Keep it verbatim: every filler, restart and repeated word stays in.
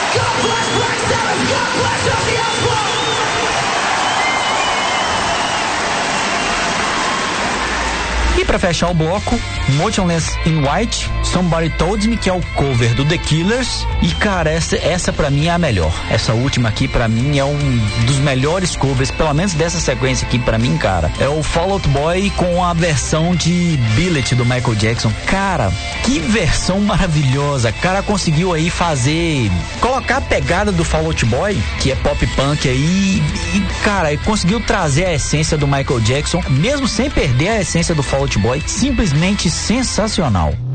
E pra fechar o bloco, Motionless in White, Somebody Told Me, que é o cover do The Killers. E cara, essa, essa pra mim é a melhor. Essa última aqui pra mim é um dos melhores covers, pelo menos dessa sequência aqui pra mim, cara. É o Fall Out Boy com a versão de Billet do Michael Jackson. Cara, que versão maravilhosa. O cara conseguiu aí fazer, colocar a pegada do Fall Out Boy, que é pop punk aí, e cara, conseguiu trazer a essência do Michael Jackson, mesmo sem perder a essência do Fall Out Boy. Simplesmente sensacional.